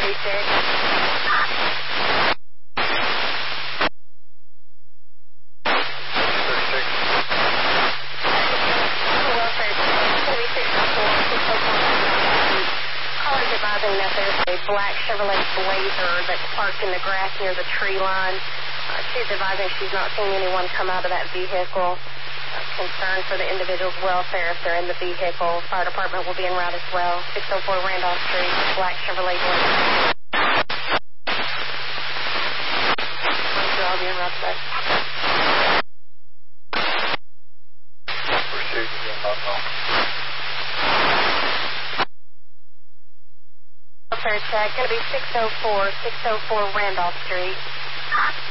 Advising that there's a black Chevrolet Blazer that's parked in the grass near the tree line. She's advising she's not seeing anyone come out of that vehicle. Concern for the individual's welfare if they're in the vehicle. Fire department will be en route as well. 604 Randolph Street, black Chevrolet Blazer. I'll be en route today. Welfare check, going to be 604 Randolph Street.